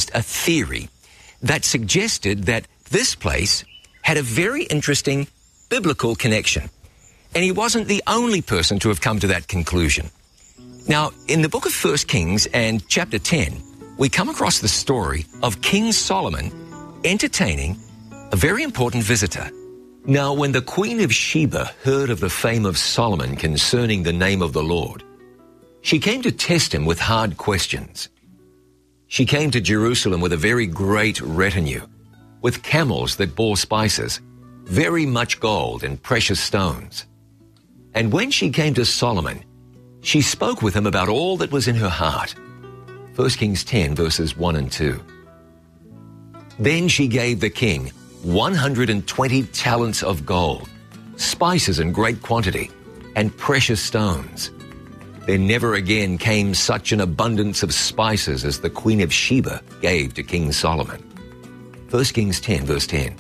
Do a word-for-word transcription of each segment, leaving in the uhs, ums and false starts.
devised a theory that suggested that this place had a very interesting biblical connection. And he wasn't the only person to have come to that conclusion. Now, in the book of First Kings and chapter ten, we come across the story of King Solomon entertaining a very important visitor. Now, when the Queen of Sheba heard of the fame of Solomon concerning the name of the Lord, she came to test him with hard questions. She came to Jerusalem with a very great retinue, with camels that bore spices, very much gold and precious stones. And when she came to Solomon, she spoke with him about all that was in her heart. First Kings ten, verses one and two. Then she gave the king one hundred twenty talents of gold, spices in great quantity, and precious stones. There never again came such an abundance of spices as the Queen of Sheba gave to King Solomon. First Kings ten, verse ten.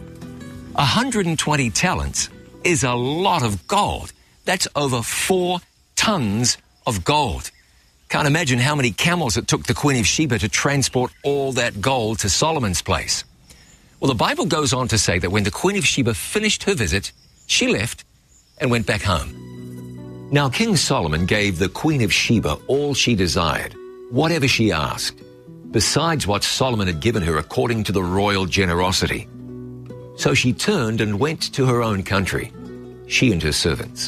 one hundred twenty talents is a lot of gold. That's over four tons of gold. Can't imagine how many camels it took the Queen of Sheba to transport all that gold to Solomon's place. Well, the Bible goes on to say that when the Queen of Sheba finished her visit, she left and went back home. Now, King Solomon gave the Queen of Sheba all she desired, whatever she asked, besides what Solomon had given her according to the royal generosity. So she turned and went to her own country, she and her servants.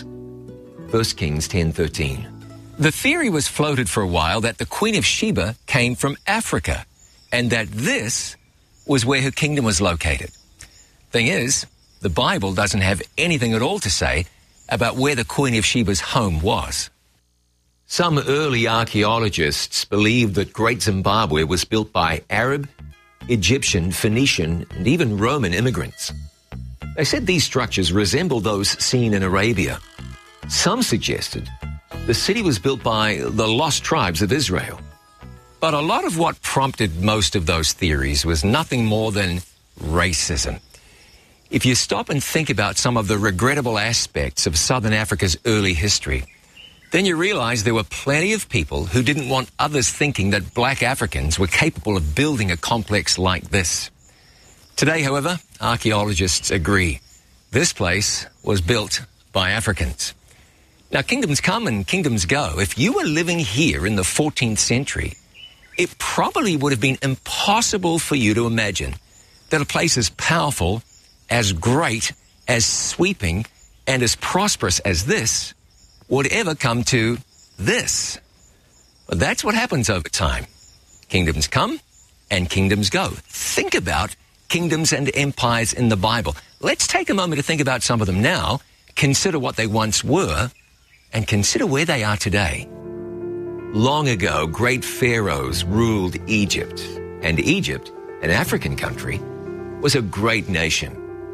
First Kings ten thirteen. The theory was floated for a while that the Queen of Sheba came from Africa and that this was where her kingdom was located. Thing is, the Bible doesn't have anything at all to say about where the Queen of Sheba's home was. Some early archaeologists believed that Great Zimbabwe was built by Arab, Egyptian, Phoenician, and even Roman immigrants. They said these structures resemble those seen in Arabia. Some suggested the city was built by the lost tribes of Israel. But a lot of what prompted most of those theories was nothing more than racism. If you stop and think about some of the regrettable aspects of Southern Africa's early history, then you realize there were plenty of people who didn't want others thinking that black Africans were capable of building a complex like this. Today, however, archaeologists agree. This place was built by Africans. Now, kingdoms come and kingdoms go. If you were living here in the fourteenth century, it probably would have been impossible for you to imagine that a place as powerful, as great, as sweeping, and as prosperous as this would ever come to this. But that's what happens over time. Kingdoms come and kingdoms go. Think about kingdoms and empires in the Bible. Let's take a moment to think about some of them now, consider what they once were, and consider where they are today. Long ago, great pharaohs ruled Egypt, and Egypt, an African country, was a great nation.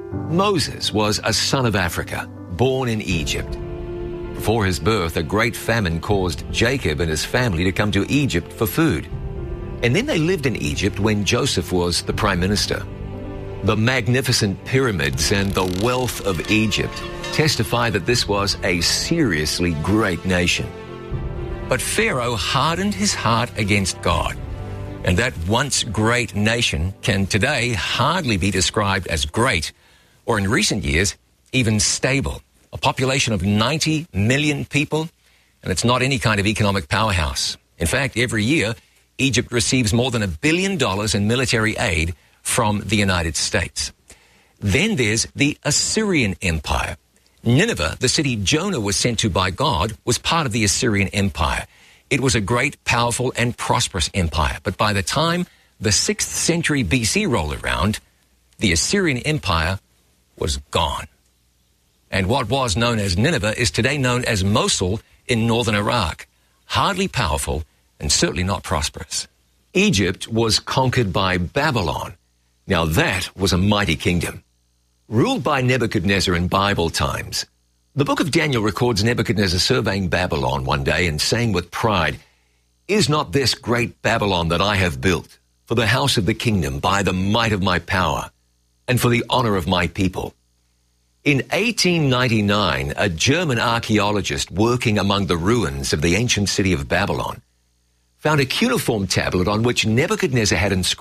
Moses was a son of Africa, born in Egypt. Before his birth, a great famine caused Jacob and his family to come to Egypt for food. And then they lived in Egypt when Joseph was the prime minister. The magnificent pyramids and the wealth of Egypt testify that this was a seriously great nation. But Pharaoh hardened his heart against God, and that once great nation can today hardly be described as great, or in recent years, even stable. A population of ninety million people, and it's not any kind of economic powerhouse. In fact, every year, Egypt receives more than a billion dollars in military aid from the United States. Then there's the Assyrian Empire. Nineveh, the city Jonah was sent to by God, was part of the Assyrian Empire. It was a great, powerful, and prosperous empire. But by the time the sixth century B C rolled around, the Assyrian Empire was gone. And what was known as Nineveh is today known as Mosul in northern Iraq. Hardly powerful and certainly not prosperous. Egypt was conquered by Babylon. Now that was a mighty kingdom. Ruled by Nebuchadnezzar in Bible times, the book of Daniel records Nebuchadnezzar surveying Babylon one day and saying with pride, "Is not this great Babylon that I have built for the house of the kingdom by the might of my power and for the honor of my people?" In eighteen ninety-nine, a German archaeologist working among the ruins of the ancient city of Babylon found a cuneiform tablet on which Nebuchadnezzar had inscribed